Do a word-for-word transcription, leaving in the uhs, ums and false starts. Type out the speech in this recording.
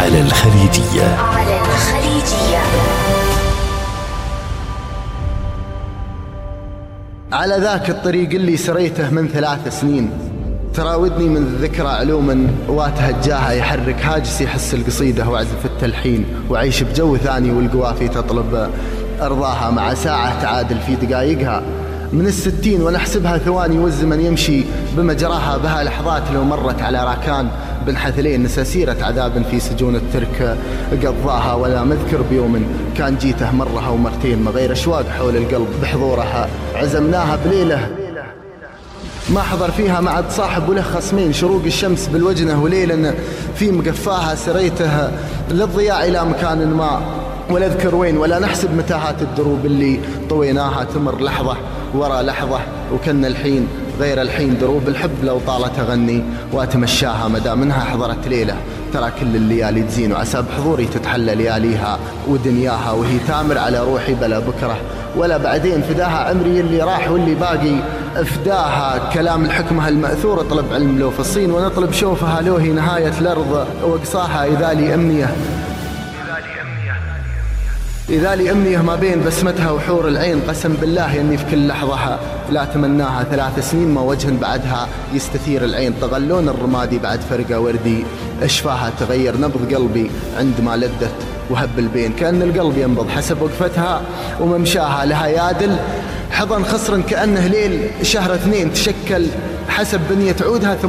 على الخليجية. على الخليجية. على ذاك الطريق اللي سريته من ثلاث سنين، تراودني من الذكرى علوما واتهجاها، يحرك هاجسي حس القصيدة وعزف التلحين، وعيش بجو ثاني والقوافي تطلب أرضاها، مع ساعة تعادل في دقايقها من الستين، ونحسبها ثواني والزمن يمشي بمجراها، بها لحظات لو مرت على راكان بن حثلين، نسى سيرة عذاب في سجون الترك قضاها، ولا مذكر بيوم كان جيته مرها ومرتين، ما غير أشواق حول القلب بحضورها، عزمناها بليلة ما حضر فيها معد صاحب وله خصمين، شروق الشمس بالوجنة وليلا في مقفاها، سريته للضياع إلى مكان ما ولا أذكر وين، ولا نحسب متاهات الدروب اللي طويناها، تمر لحظة ورا لحظة وكان الحين غير الحين، دروب الحب لو طالت أغني وأتمشاها، مدى منها حضرت ليلة ترى كل الليالي تزين، وعسى بحضوري تتحلى لياليها ودنياها، وهي تامر على روحي بلا بكرة ولا بعدين، فداها عمري اللي راح واللي باقي افداها، كلام الحكمة المأثور اطلب علم لو في الصين، ونطلب شوفها لو هي نهاية الأرض وقصاها، إذا لي أمنية إذا لي أمنية ما بين بسمتها وحور العين، قسم بالله يني في كل لحظة لا تمناها، ثلاث سنين ما وجه بعدها يستثير العين، طغلون الرمادي بعد فرقة وردي اشفاها، تغير نبض قلبي عندما لدت وهب البين، كأن القلب ينبض حسب وقفتها وممشاها، لها يادل حضن خصر كأنه ليل شهر اثنين، تشكل حسب بنية عودها.